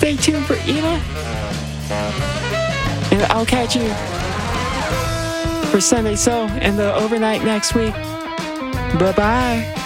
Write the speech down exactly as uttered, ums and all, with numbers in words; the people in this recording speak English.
Stay tuned for Ela. And I'll catch you for Sunday Soul and the overnight next week. Bye-bye.